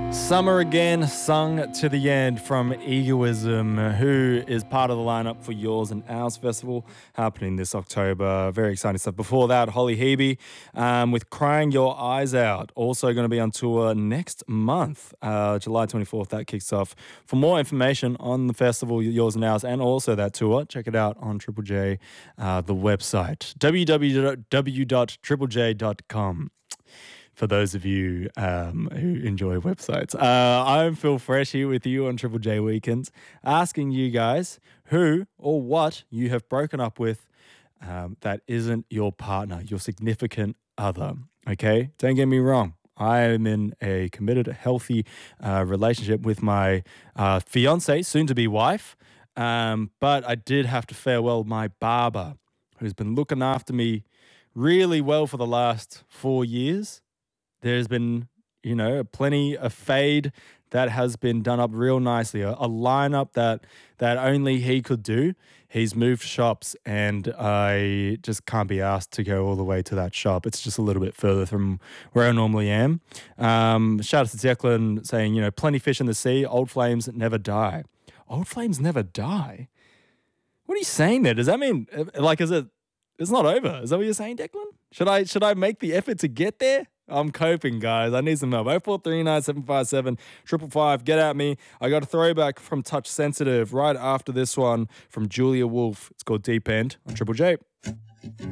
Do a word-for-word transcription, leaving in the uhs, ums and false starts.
Summer Again, sung to the end from Egoism, who is part of the lineup for Yours and Ours Festival happening this October. Very exciting stuff. Before that, Holly Hebe um, with Crying Your Eyes Out. Also going to be on tour next month, uh, July twenty-fourth. That kicks off. For more information on the festival, Yours and Ours, and also that tour, check it out on Triple J, uh, the website, w w w dot triple j dot com. For those of you um, who enjoy websites. Uh, I'm Phil Fresh here with you on Triple J Weekends, asking you guys who or what you have broken up with um, that isn't your partner, your significant other, okay? Don't get me wrong. I am in a committed, healthy uh, relationship with my uh, fiance, soon-to-be wife, um, but I did have to farewell my barber, who's been looking after me really well for the last four years. There's been, you know, plenty of fade that has been done up real nicely. A, a lineup that that only he could do. He's moved shops, and I just can't be asked to go all the way to that shop. It's just a little bit further from where I normally am. Um, shout out to Declan saying, you know, plenty fish in the sea. Old flames never die. Old flames never die? What are you saying there? Does that mean, like, is it, it's not over? Is that what you're saying, Declan? Should I, should I make the effort to get there? I'm coping, guys. I need some help. oh four three nine, seven five seven, five five five. Get at me. I got a throwback from Touch Sensitive right after this one from Julia Wolf. It's called Deep End on Triple J.